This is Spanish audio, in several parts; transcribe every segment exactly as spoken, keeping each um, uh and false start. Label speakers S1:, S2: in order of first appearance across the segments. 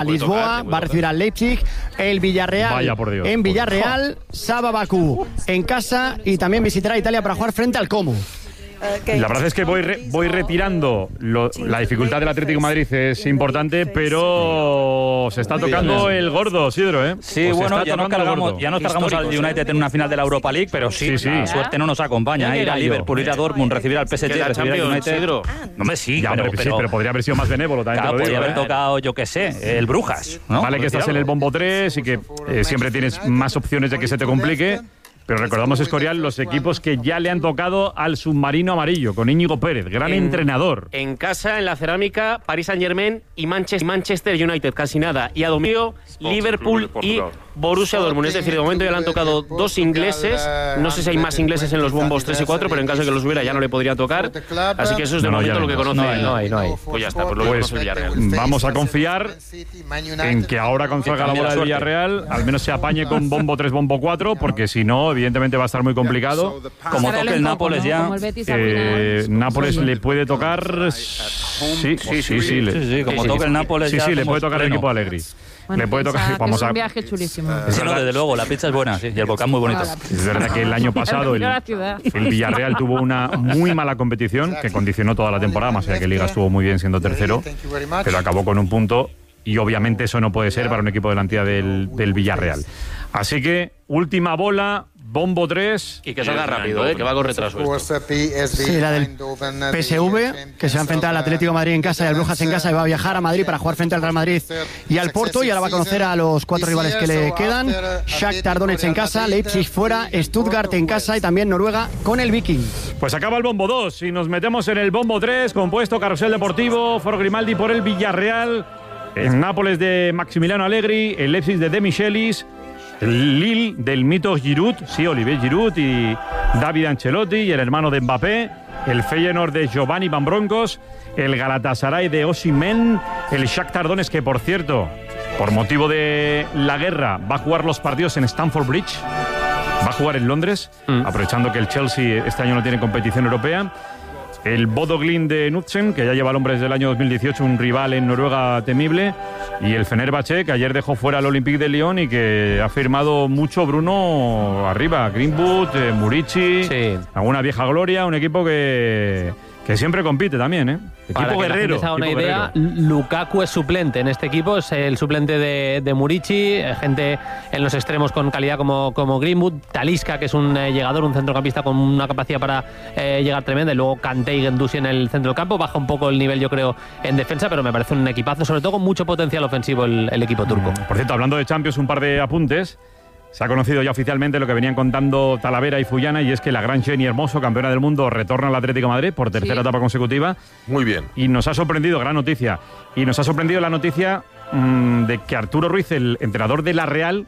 S1: Lisboa, tocar, va a recibir al Leipzig, el Villarreal
S2: Vaya por Dios.
S1: en Villarreal, Saba Bakú en casa y también visitará Italia para jugar frente al Como.
S2: La verdad es que voy re, voy retirando lo, la dificultad del Atlético de Madrid es importante, pero se está tocando el gordo, Isidro, ¿eh?
S3: Sí,
S2: pues
S3: bueno, ya nos cargamos, ya nos cargamos al United en una final de la Europa League, pero sí, sí, sí. La suerte no nos acompaña. Ir a Liverpool, ir a Dortmund, recibir al P S G, recibir al United. No me sí,
S2: ya,
S3: pero,
S2: pero,
S3: pero,
S2: sí, pero podría haber sido más benévolo también.
S3: Claro,
S2: te lo digo,
S3: podría
S2: ¿eh?
S3: haber tocado, yo qué sé, el Brujas, ¿no?
S2: Vale que estás en el bombo tres y que eh, siempre tienes más opciones de que se te complique. Pero recordamos, Escorial, los equipos que ya le han tocado al submarino amarillo, con Íñigo Pérez, gran
S4: en,
S2: entrenador.
S4: En casa, en la cerámica, Paris Saint-Germain y Manchester United, casi nada. Y a domingo, Liverpool y Borussia Dortmund. Es decir, de momento ya le han tocado dos ingleses. No sé si hay más ingleses en los bombos tres y cuatro, pero en caso de que los hubiera ya no le podría tocar. Así que eso es de
S2: no,
S4: momento
S2: no,
S4: lo que conoce.
S3: No hay, no hay. No hay.
S4: Pues ya está, pues lo
S2: pues,
S4: que conoce el Villarreal.
S2: Vamos a confiar en que ahora cuando salga la bola del Villarreal, al menos se apañe con bombo tres, bombo cuatro, porque si no, evidentemente va a estar muy complicado.
S3: Como toque el Nápoles ya.
S2: Eh, Nápoles le puede tocar. Sí, sí, sí, sí.
S3: Sí, sí, como toque el Nápoles
S2: Sí,
S3: ya.
S2: sí, le puede tocar el equipo de Allegri.
S5: Bueno,
S2: le puede tocar. Vamos
S5: es un
S2: a.
S5: viaje chulísimo.
S3: Sí, no, desde luego, la pizza es buena, sí, y el volcán muy bonito.
S2: Es verdad que el año pasado el, el Villarreal tuvo una muy mala competición que condicionó toda la temporada, más allá que Liga estuvo muy bien siendo tercero, pero acabó con un punto y obviamente eso no puede ser para un equipo de la entidad del, del Villarreal. Así que última bola, bombo tres.
S4: Y que salga rápido, ¿eh? Que va con retraso esto.
S1: Sí, la del P S V, que se va a enfrentar al Atlético de Madrid en casa y al Brujas en casa y va a viajar a Madrid para jugar frente al Real Madrid y al Porto, y ahora va a conocer a los cuatro rivales que le quedan. Shakhtar Donetsk en casa, Leipzig fuera, Stuttgart en casa y también Noruega con el Viking.
S2: Pues acaba el bombo dos y nos metemos en el bombo tres, compuesto Carrusel Deportivo, Foro Grimaldi por el Villarreal, en Nápoles de Maximiliano Allegri, el Leipzig de De Michelis, el Lille del mito Giroud, sí, Olivier Giroud y David Ancelotti, y el hermano de Mbappé, el Feyenoord de Giovanni Van Bronckhorst, el Galatasaray de Osimhen, el Shakhtar Donetsk, que por cierto, por motivo de la guerra, va a jugar los partidos en Stamford Bridge, va a jugar en Londres, mm. aprovechando que el Chelsea este año no tiene competición europea. El Bodo Glimt de Knudsen, que ya lleva al hombre desde el año dos mil dieciocho, un rival en Noruega temible. Y el Fenerbahce, que ayer dejó fuera al Olympique de Lyon y que ha firmado mucho Bruno arriba. Greenwood, eh, Murici, sí. alguna vieja gloria, un equipo que... que siempre compite también, ¿eh?
S6: Para
S2: Equipo
S6: que
S2: guerrero.
S6: La gente se haga una
S2: equipo
S6: idea,
S2: guerrero.
S6: Lukaku es suplente en este equipo, es el suplente de, de Murici, gente en los extremos con calidad como, como Greenwood, Talisca, que es un eh, llegador, un centrocampista con una capacidad para eh, llegar tremenda, y luego Kanté y Guendouzi en el centro del campo. Baja un poco el nivel, yo creo, en defensa, pero me parece un equipazo, sobre todo con mucho potencial ofensivo el, el equipo turco.
S2: Por cierto, hablando de Champions, un par de apuntes. Se ha conocido ya oficialmente lo que venían contando Talavera y Fullana, y es que la gran Jenny Hermoso, campeona del mundo, retorna al Atlético de Madrid por tercera sí. etapa consecutiva.
S7: Muy bien.
S2: Y nos ha sorprendido, gran noticia, y nos ha sorprendido la noticia mmm, de que Arturo Ruiz, el entrenador de la Real,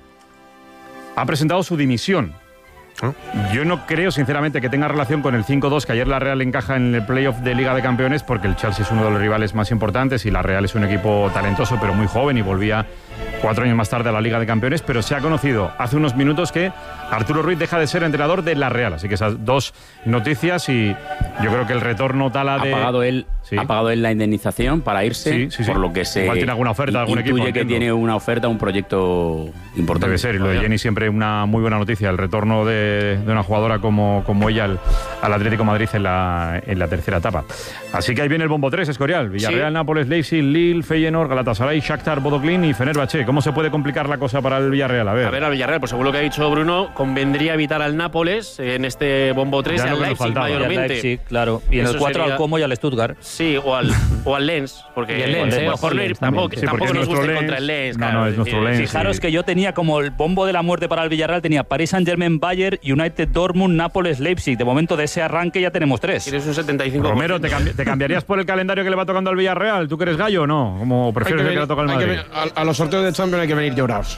S2: ha presentado su dimisión. ¿Eh? Yo no creo, sinceramente, que tenga relación con el cinco dos que ayer la Real encaja en el playoff de Liga de Campeones, porque el Chelsea es uno de los rivales más importantes y la Real es un equipo talentoso, pero muy joven, y volvía cuatro años más tarde a la Liga de Campeones. Pero se ha conocido hace unos minutos que Arturo Ruiz deja de ser entrenador de la Real. Así que esas dos noticias, y yo creo que el retorno Tala de...
S8: Ha pagado él, sí. ha pagado él la indemnización para irse, sí, sí, sí. por lo que se...
S2: Igual tiene alguna oferta, algún equipo.
S8: Intuye que tiene una oferta, un proyecto importante.
S2: Debe ser, y lo de Jenny siempre una muy buena noticia, el retorno de, de una jugadora como, como ella al, al Atlético de Madrid en la, en la tercera etapa. Así que ahí viene el bombo tres, Escorial. Villarreal, sí. Nápoles, Leipzig, Lille, Feyenoord, Galatasaray, Shakhtar, Bodo Glimt y Fenerbahce. ¿Cómo se puede complicar la cosa para el Villarreal? A ver.
S4: A ver, al Villarreal, pues según lo que ha dicho Bruno, convendría evitar al Nápoles en este bombo tres y al Leipzig mayormente.
S3: Sí, claro. Y en el cuatro sería... al Como y al Stuttgart.
S4: Sí, o al, o al Lens. Porque
S6: y el Lens, eh,
S4: mejor Lens, tampoco, sí, tampoco nos gusta contra el Lens.
S2: No, no, es nuestro Lens.
S3: Fijaros
S2: sí.
S3: que yo tenía como el bombo de la muerte para el Villarreal, tenía Paris Saint-Germain, Bayern, United, Dortmund, Nápoles, Leipzig. De momento de ese arranque ya tenemos tres.
S4: Tienes un setenta y cinco por ciento.
S2: Romero, ¿te, cambi ¿te cambiarías por el calendario que le va tocando al Villarreal? ¿Tú que eres gallo o no? ¿Cómo prefieres que, que le toca al Madrid?
S9: Venir, a, a los sorteos de Champions hay que venir llorados.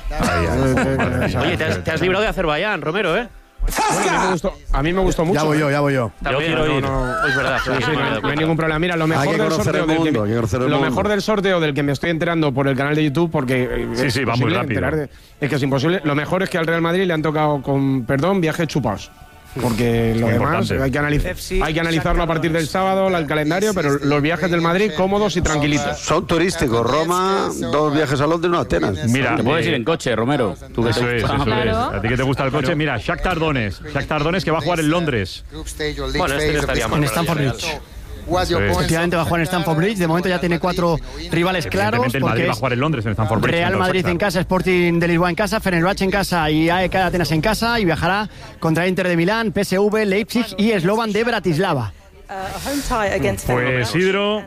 S4: Oye, te has, te has librado de Azerbaiyán, Romero, ¿eh?
S9: Bueno, a, mí me gustó, a mí me gustó mucho.
S10: Ya voy yo, ya voy yo.
S4: También,
S3: yo quiero ir.
S4: No, no, es verdad.
S9: Sí, sí, no, no hay ningún problema. Mira, lo mejor, del sorteo, del que, me, lo mejor del sorteo del que me estoy enterando por el canal de YouTube, porque
S2: sí,
S9: es
S2: sí, va muy rápido.
S9: De, es que es imposible. Lo mejor es que al Real Madrid le han tocado, con perdón, viajes chupados. porque lo
S2: Muy
S9: demás
S2: importante.
S9: hay que, analizar, hay que analizarlo a partir del sábado, el calendario, pero los viajes del Madrid cómodos y tranquilitos.
S5: Son turísticos. Roma, dos viajes a Londres, uno a Atenas.
S2: Mira,
S8: Te puedes
S2: eh,
S8: ir en coche, Romero. Tú que
S2: Eso
S8: te
S2: es,
S8: gusta.
S2: eso
S7: Claro.
S2: es. A ti que te gusta el coche, mira, Shakhtar Donetsk. Shakhtar Donetsk que va a jugar en Londres.
S4: Bueno, este no estaría mal.
S1: En Stamford Bridge. Efectivamente va a jugar en Stamford Bridge. De momento ya tiene cuatro rivales claros.
S2: Evidentemente el Madrid
S1: Porque
S2: va a
S1: es
S2: jugar en Londres, en Stamford Bridge.
S1: Real
S2: contra el
S1: Madrid
S2: Shakhtar.
S1: en casa, Sporting de Lisboa en casa, Fenerbahce en casa y A E K de Atenas en casa. Y viajará contra Inter de Milán, P S V, Leipzig y Slovan de Bratislava.
S2: Pues Isidro,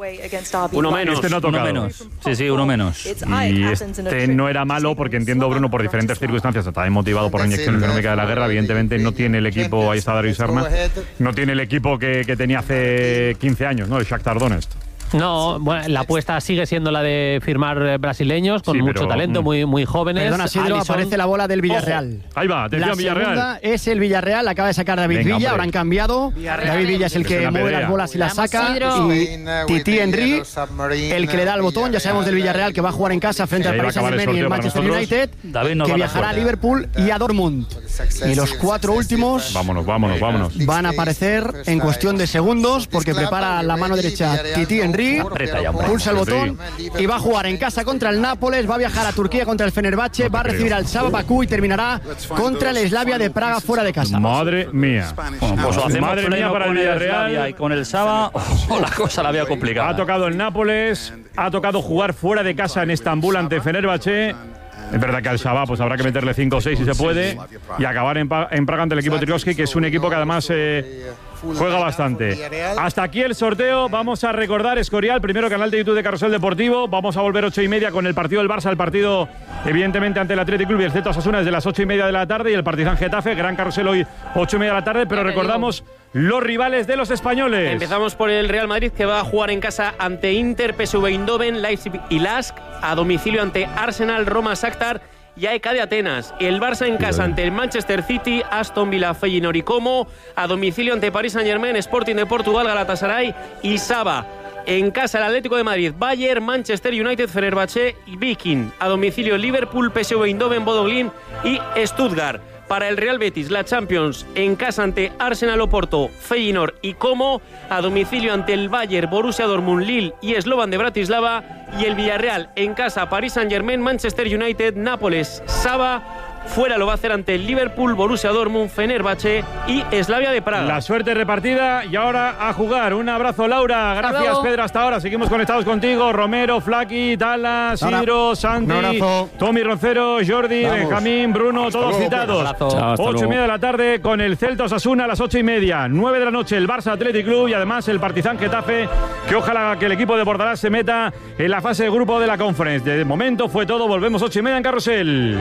S4: Uno menos.
S2: este no ha
S3: Uno
S2: tocado.
S3: menos. Sí, sí, uno menos.
S2: Y este no era malo porque entiendo, Bruno, por diferentes circunstancias, también motivado por la inyección económica de la guerra. Evidentemente no tiene el equipo, ahí está Darío Serna, no tiene el equipo que, que tenía hace quince años, ¿no? El Shakhtar Donetsk.
S6: No, bueno, la apuesta sigue siendo la de firmar eh, brasileños con
S2: Sí,
S6: mucho
S2: pero,
S6: talento,
S2: mm.
S6: muy, muy jóvenes.
S1: Perdona, Sidro,
S6: Alisson-
S1: aparece la bola del Villarreal.
S2: Ahí va, atención
S1: La
S2: Villarreal.
S1: segunda es el Villarreal, la acaba de sacar David
S2: Venga,
S1: Villa,
S2: hombre.
S1: habrán cambiado. David Villa es el
S2: Es
S1: que
S2: una
S1: mueve
S2: pedrea.
S1: las bolas y las
S7: Vamos,
S1: saca.
S7: Sidro.
S1: Y Titi Henry, el que le da el botón. Ya sabemos del Villarreal que va a jugar en casa frente
S2: Sí,
S1: al
S2: ahí va a
S1: Paris
S2: acabar el
S1: Saint-Germain y el
S2: sorteo para
S1: Manchester
S2: nosotros.
S1: United,
S3: David nos
S1: que
S3: va a dar
S1: viajará a
S3: fuerte.
S1: Liverpool y a Dortmund. Y los cuatro últimos
S2: Vámonos, vámonos, vámonos.
S1: van a aparecer en cuestión de segundos porque prepara la mano derecha Titi Henry,
S3: Aprieta ya, hombre.
S1: pulsa el botón y va a jugar en casa contra el Nápoles, va a viajar a Turquía contra el Fenerbahce, va a recibir al Saba Bakú y terminará contra el Slavia de Praga fuera de casa.
S2: Madre mía.
S3: Bueno, pues o hacemos
S2: Madre mía
S3: freno
S2: para el
S3: con el
S2: Villarreal.
S3: Slavia y con el Saba, o la cosa la veo complicada.
S2: Ha tocado el Nápoles, ha tocado jugar fuera de casa en Estambul ante Fenerbahce. Es verdad que al Shabab pues habrá que meterle cinco o seis si se puede y acabar en, Pa- en Praga ante el equipo de Trikowski, que es un equipo que además eh, juega bastante. Hasta aquí el sorteo. Vamos a recordar, Escorial, primero canal de YouTube de Carrusel Deportivo. Vamos a volver ocho y media con el partido del Barça, el partido evidentemente ante el Athletic Club y el Celta Osasuna desde las ocho y media de la tarde y el Partizan Getafe, gran carrusel hoy ocho y media de la tarde, pero recordamos los rivales de los españoles.
S4: Empezamos por el Real Madrid, que va a jugar en casa ante Inter, P S V Eindhoven, Leipzig y Lask, a domicilio ante Arsenal, Roma, Shakhtar y A E K de Atenas. El Barça en casa ante el Manchester City, Aston Villa, Feyenoord y Como, a domicilio ante Paris Saint-Germain, Sporting de Portugal, Galatasaray y Saba. En casa el Atlético de Madrid, Bayern, Manchester United, Fenerbahce y Viking. A domicilio Liverpool, P S V Eindhoven, Bodo Glimt y Stuttgart. Para el Real Betis, la Champions en casa ante Arsenal, Oporto, Feyenoord y Como, a domicilio ante el Bayern, Borussia Dortmund, Lille y Slovan de Bratislava, y el Villarreal en casa, Paris Saint-Germain, Manchester United, Nápoles, Saba. Fuera lo va a hacer ante el Liverpool, Borussia Dortmund, Fenerbahce y Slavia de Praga.
S2: La suerte repartida y ahora a jugar. Un abrazo, Laura. Gracias,
S7: luego.
S2: Pedro. Hasta ahora. Seguimos conectados contigo. Romero, Flaki, Tala, Sidro, Santi,
S1: Un abrazo.
S2: Tommy Roncero, Jordi,
S5: Vamos.
S2: Benjamín, Bruno, todos
S5: luego,
S2: citados.
S6: abrazo.
S8: Chao, hasta
S2: Ocho y
S8: luego.
S2: media de la tarde con el Celta Osasuna a las ocho y media. Nueve de la noche el Barça Athletic Club y además el Partizan Getafe, que ojalá que el equipo de Bordalás se meta en la fase de grupo de la Conference. De momento fue todo. Volvemos ocho y media en Carrusel.